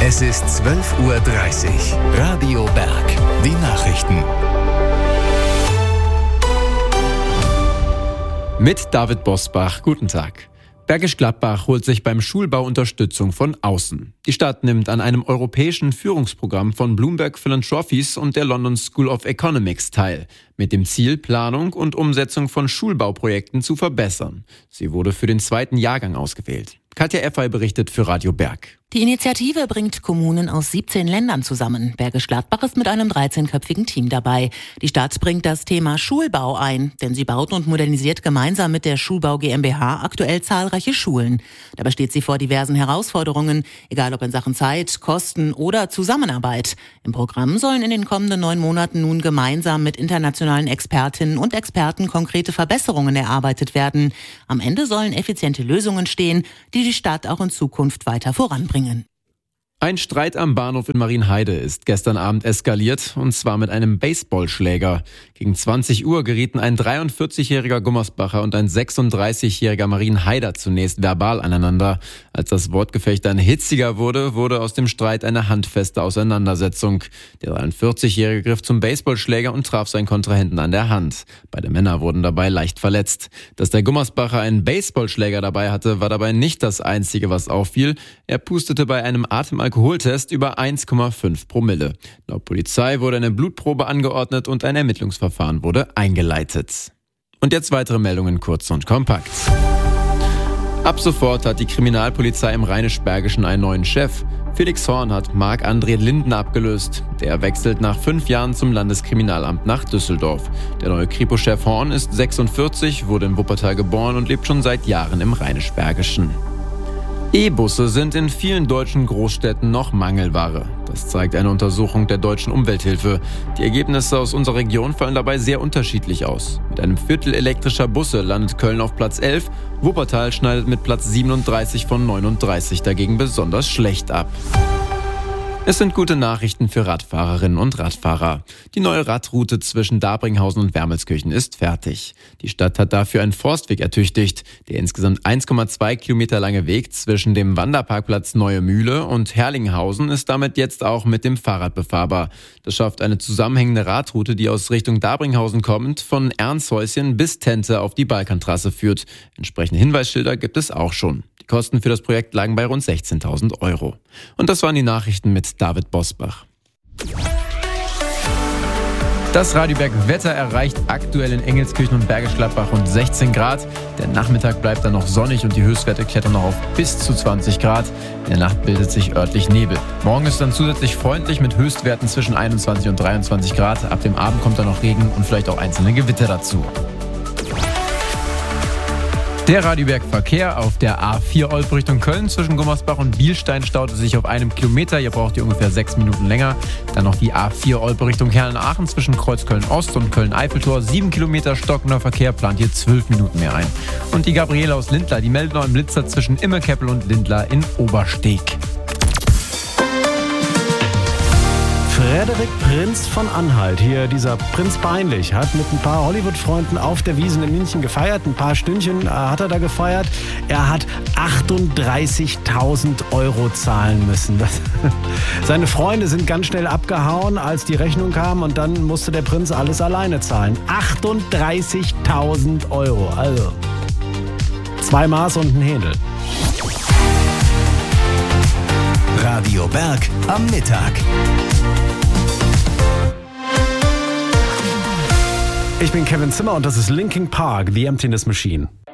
Es ist 12:30 Uhr. Radio Berg. Die Nachrichten. Mit David Bosbach. Guten Tag. Bergisch Gladbach holt sich beim Schulbau Unterstützung von außen. Die Stadt nimmt an einem europäischen Führungsprogramm von Bloomberg Philanthropies und der London School of Economics teil, mit dem Ziel, Planung und Umsetzung von Schulbauprojekten zu verbessern. Sie wurde für den 2. Jahrgang ausgewählt. Katja Effay berichtet für Radio Berg. Die Initiative bringt Kommunen aus 17 Ländern zusammen. Bergisch Gladbach ist mit einem 13-köpfigen Team dabei. Die Stadt bringt das Thema Schulbau ein, denn sie baut und modernisiert gemeinsam mit der Schulbau GmbH aktuell zahlreiche Schulen. Dabei steht sie vor diversen Herausforderungen, egal ob in Sachen Zeit, Kosten oder Zusammenarbeit. Im Programm sollen in den kommenden 9 Monaten nun gemeinsam mit internationalen Expertinnen und Experten konkrete Verbesserungen erarbeitet werden. Am Ende sollen effiziente Lösungen stehen, die Stadt auch in Zukunft weiter voranbringen. Ein Streit am Bahnhof in Marienheide ist gestern Abend eskaliert, und zwar mit einem Baseballschläger. Gegen 20 Uhr gerieten ein 43-jähriger Gummersbacher und ein 36-jähriger Marienheider zunächst verbal aneinander. Als das Wortgefecht dann hitziger wurde, wurde aus dem Streit eine handfeste Auseinandersetzung. Der 43-jährige griff zum Baseballschläger und traf seinen Kontrahenten an der Hand. Beide Männer wurden dabei leicht verletzt. Dass der Gummersbacher einen Baseballschläger dabei hatte, war dabei nicht das Einzige, was auffiel. Er pustete bei einem Alkoholtest über 1,5 Promille. Laut Polizei wurde eine Blutprobe angeordnet und ein Ermittlungsverfahren wurde eingeleitet. Und jetzt weitere Meldungen kurz und kompakt. Ab sofort hat die Kriminalpolizei im Rheinisch-Bergischen einen neuen Chef. Felix Horn hat Marc-André Lindner abgelöst. Der wechselt nach 5 Jahren zum Landeskriminalamt nach Düsseldorf. Der neue Kripo-Chef Horn ist 46, wurde in Wuppertal geboren und lebt schon seit Jahren im Rheinisch-Bergischen. E-Busse sind in vielen deutschen Großstädten noch Mangelware. Das zeigt eine Untersuchung der Deutschen Umwelthilfe. Die Ergebnisse aus unserer Region fallen dabei sehr unterschiedlich aus. Mit einem Viertel elektrischer Busse landet Köln auf Platz 11. Wuppertal schneidet mit Platz 37 von 39 dagegen besonders schlecht ab. Es sind gute Nachrichten für Radfahrerinnen und Radfahrer. Die neue Radroute zwischen Dabringhausen und Wermelskirchen ist fertig. Die Stadt hat dafür einen Forstweg ertüchtigt. Der insgesamt 1,2 Kilometer lange Weg zwischen dem Wanderparkplatz Neue Mühle und Herrlinghausen ist damit jetzt auch mit dem Fahrrad befahrbar. Das schafft eine zusammenhängende Radroute, die aus Richtung Dabringhausen kommend von Ernshäuschen bis Tente auf die Balkantrasse führt. Entsprechende Hinweisschilder gibt es auch schon. Die Kosten für das Projekt lagen bei rund 16.000 Euro. Und das waren die Nachrichten mit David Bosbach. Das Radio Berg Wetter erreicht aktuell in Engelskirchen und Bergisch Gladbach rund 16 Grad. Der Nachmittag bleibt dann noch sonnig und die Höchstwerte klettern noch auf bis zu 20 Grad. In der Nacht bildet sich örtlich Nebel. Morgen ist dann zusätzlich freundlich mit Höchstwerten zwischen 21 und 23 Grad. Ab dem Abend kommt dann noch Regen und vielleicht auch einzelne Gewitter dazu. Der Radio Berg Verkehr auf der A4 Olpe Richtung Köln zwischen Gummersbach und Bielstein staute sich auf 1 Kilometer. Hier braucht ihr ungefähr 6 Minuten länger. Dann noch die A4 Olpe Richtung Herrn-Aachen zwischen Kreuz Köln-Ost und Köln-Eiffeltor. 7 Kilometer stockender Verkehr, plant hier 12 Minuten mehr ein. Und die Gabriele aus Lindlar, die meldet noch einen Blitzer zwischen Immerkeppel und Lindlar in Obersteg. Frederik Prinz von Anhalt, hier dieser Prinz Peinlich, hat mit ein paar Hollywood-Freunden auf der Wiesn in München gefeiert. Ein paar Stündchen hat er da gefeiert. Er hat 38.000 Euro zahlen müssen. Seine Freunde sind ganz schnell abgehauen, als die Rechnung kam, und dann musste der Prinz alles alleine zahlen. 38.000 Euro, also 2 Maß und ein Händel. Radio Berg am Mittag. Ich bin Kevin Zimmer und das ist Linkin Park, The Emptiness Machine.